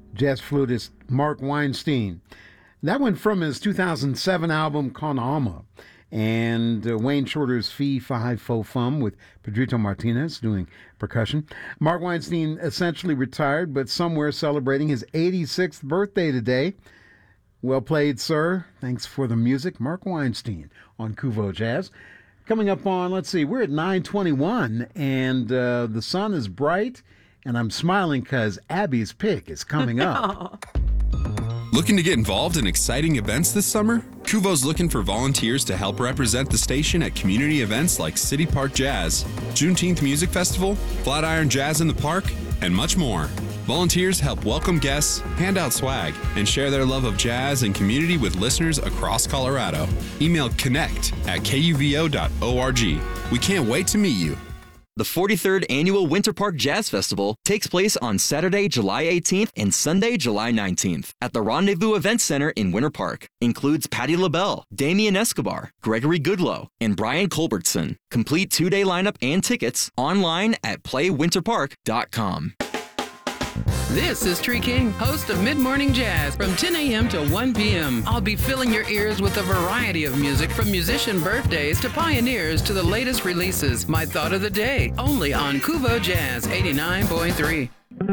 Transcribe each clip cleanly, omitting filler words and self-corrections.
jazz flutist Mark Weinstein. That went from his 2007 album Konama. And Wayne Shorter's Fee Fi Fo Fum with Pedrito Martinez doing percussion. Mark Weinstein essentially retired, but somewhere celebrating his 86th birthday today. Well played, sir. Thanks for the music. Mark Weinstein on Kuvo Jazz. Coming up on, let's see, we're at 9:21, and the sun is bright, and I'm smiling because Abby's pick is coming up. Looking to get involved in exciting events this summer? Kuvo's looking for volunteers to help represent the station at community events like City Park Jazz, Juneteenth Music Festival, Flatiron Jazz in the Park, and much more. Volunteers help welcome guests, hand out swag, and share their love of jazz and community with listeners across Colorado. Email connect@kuvo.org. We can't wait to meet you. The 43rd Annual Winter Park Jazz Festival takes place on Saturday, July 18th and Sunday, July 19th at the Rendezvous Event Center in Winter Park. Includes Patti LaBelle, Damian Escobar, Gregory Goodloe, and Brian Culbertson. Complete two-day lineup and tickets online at playwinterpark.com. This is Tree King, host of Mid-Morning Jazz from 10 a.m. to 1 p.m. I'll be filling your ears with a variety of music from musician birthdays to pioneers to the latest releases. My thought of the day, only on Kuvo Jazz 89.3.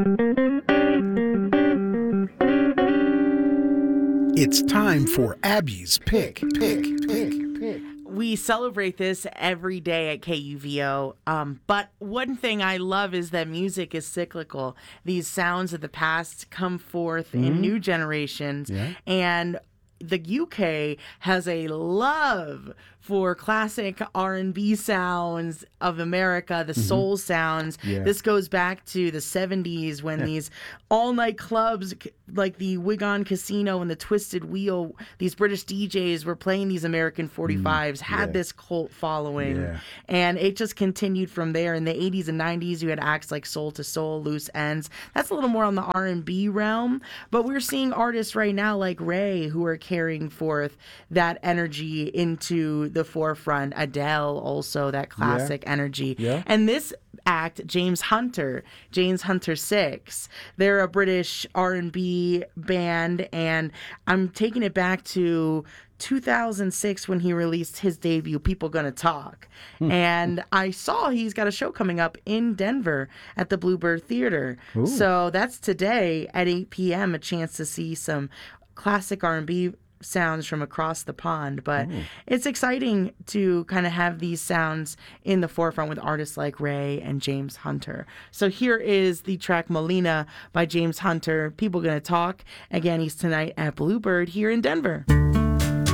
It's time for Abby's pick. We celebrate this every day at KUVO. But one thing I love is that music is cyclical. These sounds of the past come forth in new generations. Yeah. And the UK has a love for classic R&B sounds of America, the soul sounds. Yeah. This goes back to the 70s when these all-night clubs like the Wigan Casino and the Twisted Wheel, these British DJs were playing these American 45s, had this cult following. Yeah. And it just continued from there. In the 80s and 90s, you had acts like Soul to Soul, Loose Ends. That's a little more on the R&B realm. But we're seeing artists right now like Ray who are carrying forth that energy into the forefront. Adele also, that classic energy. Yeah. And this act, James Hunter 6, they're a British R&B band, and I'm taking it back to 2006 when he released his debut, People Gonna Talk. And I saw he's got a show coming up in Denver at the Bluebird Theater. Ooh. So that's today at 8 p.m., a chance to see some classic R&B sounds from across the pond. But it's exciting to kind of have these sounds in the forefront with artists like Ray and James Hunter. So here is the track Molina by James Hunter, People Gonna Talk. Again, he's tonight at Bluebird here in Denver.